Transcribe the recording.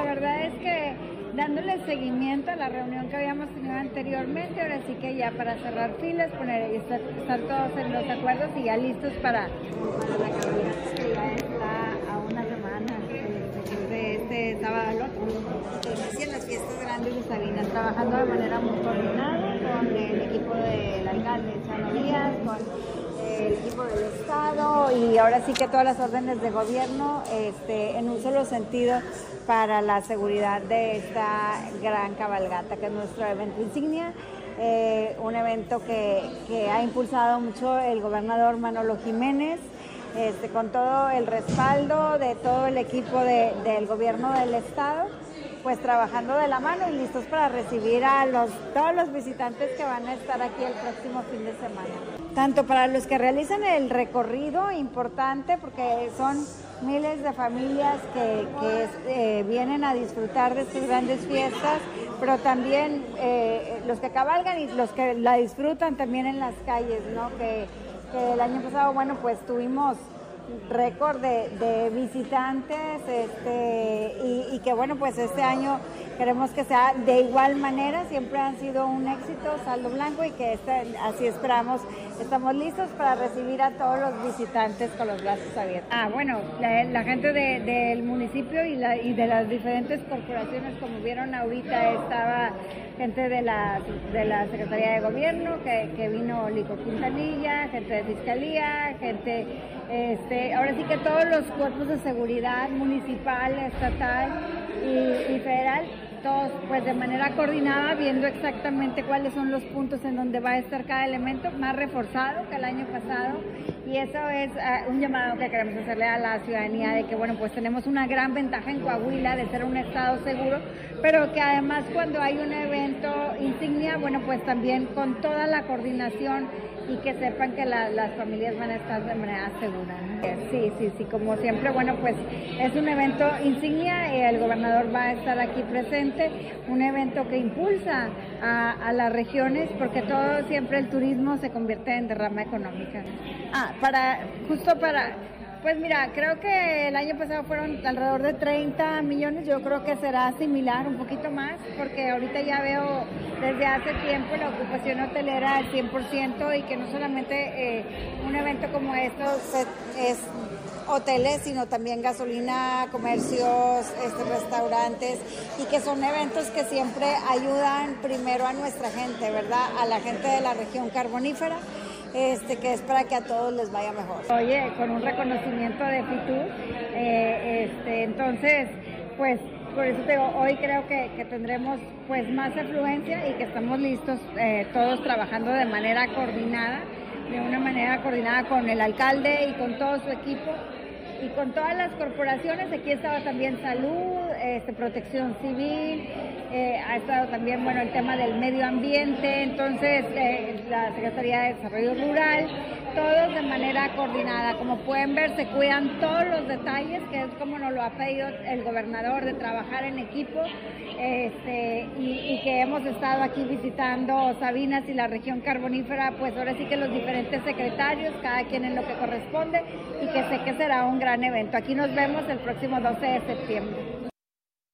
la verdad es que dándole seguimiento a la reunión que habíamos tenido anteriormente, ahora sí que ya para cerrar filas, estar todos en los acuerdos y ya listos para la cabalgata, que ya está a una semana de este sábado al otro, que inician las fiestas grandes de Sabinas, trabajando de manera muy coordinada con el equipo del alcalde Chano Díaz, con el equipo del Estado y ahora sí que todas las órdenes de gobierno en un solo sentido para la seguridad de esta gran cabalgata, que es nuestro evento insignia, un evento que ha impulsado mucho el gobernador Manolo Jiménez, con todo el respaldo de todo el equipo del gobierno del Estado, pues trabajando de la mano y listos para recibir a todos los visitantes que van a estar aquí el próximo fin de semana. Tanto para los que realizan el recorrido importante, porque son miles de familias que vienen a disfrutar de estas grandes fiestas, pero también los que cabalgan y los que la disfrutan también en las calles, ¿no? Que el año pasado, bueno, pues tuvimos récord de visitantes y que bueno, pues este año queremos que sea de igual manera. Siempre han sido un éxito, saldo blanco, y que así esperamos. Estamos listos para recibir a todos los visitantes con los brazos abiertos. Bueno, la gente del municipio y de las diferentes corporaciones, como vieron ahorita, estaba gente de la Secretaría de Gobierno, que vino Lico Quintanilla, gente de Fiscalía, gente, ahora sí que todos los cuerpos de seguridad municipal, estatal y federal, todos pues de manera coordinada, viendo exactamente cuáles son los puntos en donde va a estar cada elemento, más reforzado que el año pasado, y eso es un llamado que queremos hacerle a la ciudadanía, de que bueno, pues tenemos una gran ventaja en Coahuila de ser un estado seguro, pero que además cuando hay un evento insignia, bueno, pues también con toda la coordinación y que sepan que las familias van a estar de manera segura, ¿no? Sí, como siempre, bueno, pues es un evento insignia, el gobernador va a estar aquí presente, un evento que impulsa a las regiones, porque todo siempre el turismo se convierte en derrama económica. Pues mira, creo que el año pasado fueron alrededor de 30 millones, yo creo que será similar, un poquito más, porque ahorita ya veo desde hace tiempo la ocupación hotelera al 100%, y que no solamente un evento como estos es hoteles, sino también gasolina, comercios, restaurantes, y que son eventos que siempre ayudan primero a nuestra gente, ¿verdad? A la gente de la región carbonífera, que es para que a todos les vaya mejor. Oye, con un reconocimiento de FITUR, entonces, pues, por eso te digo, hoy creo que tendremos pues más afluencia y que estamos listos todos trabajando de manera coordinada, con el alcalde y con todo su equipo y con todas las corporaciones. Aquí estaba también Salud, Protección Civil, ha estado también, bueno, el tema del medio ambiente, entonces la Secretaría de Desarrollo Rural, todos de manera coordinada. Como pueden ver, se cuidan todos los detalles, que es como nos lo ha pedido el gobernador, de trabajar en equipo, y que hemos estado aquí visitando Sabinas y la región carbonífera, pues ahora sí que los diferentes secretarios, cada quien en lo que corresponde, y que sé que será un gran evento. Aquí nos vemos el próximo 12 de septiembre.